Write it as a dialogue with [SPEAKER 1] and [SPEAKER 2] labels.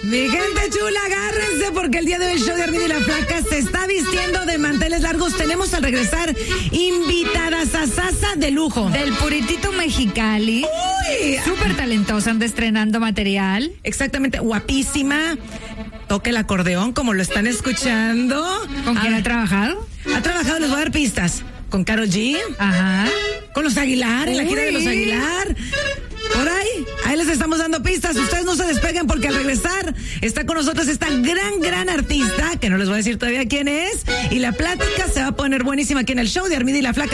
[SPEAKER 1] Mi gente chula, agárrense porque el día de hoy el show de Armida y la Flaca se está vistiendo de manteles largos. Tenemos al regresar invitadas a Sasa de lujo.
[SPEAKER 2] Del Puritito Mexicali.
[SPEAKER 1] ¡Uy!
[SPEAKER 2] Súper talentosa, anda estrenando material.
[SPEAKER 1] Exactamente, guapísima. Toca el acordeón como lo están escuchando.
[SPEAKER 2] ¿Con quién ha trabajado?
[SPEAKER 1] Ha trabajado, les voy a dar pistas. Con Karol G.
[SPEAKER 2] Ajá.
[SPEAKER 1] Con los Aguilar, en la gira de los Aguilar. Por ahí les estamos dando pistas. Ustedes no se despeguen porque al regresar está con nosotros esta gran artista, que no les voy a decir todavía quién es. Y la plática se va a poner buenísima aquí en el show de Armida y la Flaca.